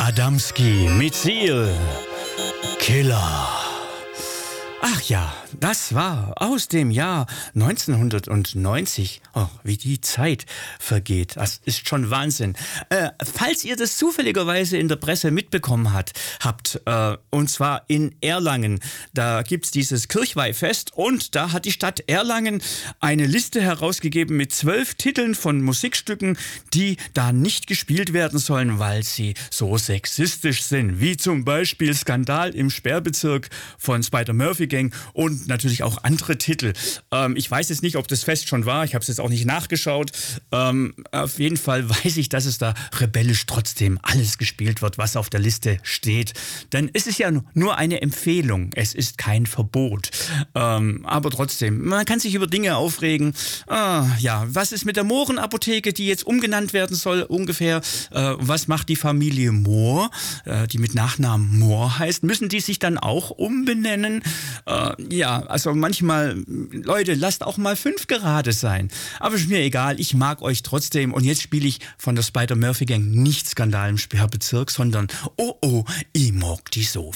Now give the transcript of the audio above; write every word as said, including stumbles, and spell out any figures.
Adamski mit Seal. Killer. Ach ja, das war aus dem Jahr neunzehnhundertneunzig. Oh, wie die Zeit vergeht. Das ist schon Wahnsinn. Äh, falls ihr das zufälligerweise in der Presse mitbekommen hat, habt, äh, und zwar in Erlangen, da gibt's dieses Kirchweihfest und da hat die Stadt Erlangen eine Liste herausgegeben mit zwölf Titeln von Musikstücken, die da nicht gespielt werden sollen, weil sie so sexistisch sind. Wie zum Beispiel Skandal im Sperrbezirk von Spider-Murphy Gang und natürlich auch andere Titel. Ähm, ich weiß jetzt nicht, ob das Fest schon war. Ich habe es jetzt auch nicht nachgeschaut. Ähm, auf jeden Fall weiß ich, dass es da rebellisch trotzdem alles gespielt wird, was auf der Liste steht. Denn es ist ja nur eine Empfehlung. Es ist kein Verbot. Ähm, aber trotzdem, man kann sich über Dinge aufregen. Ah, ja, was ist mit der Mohrenapotheke, die jetzt umgenannt werden soll ungefähr? Äh, was macht die Familie Mohr, äh, die mit Nachnamen Mohr heißt? Müssen die sich dann auch umbenennen? Äh, ja, also manchmal, Leute, lasst auch mal fünf gerade sein. Aber ist mir egal, ich mag euch trotzdem. Und jetzt spiele ich von der Spider-Murphy Gang nicht Skandal im Sperrbezirk, sondern oh oh, ich mag die so.